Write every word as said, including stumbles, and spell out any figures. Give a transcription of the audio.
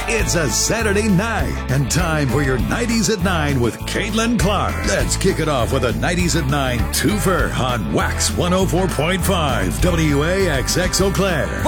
It's a Saturday night and time for your nineties at nine with Caitlin Clark. Let's kick it off with a nineties at nine twofer on Wax one oh four point five W A X X Eau Claire.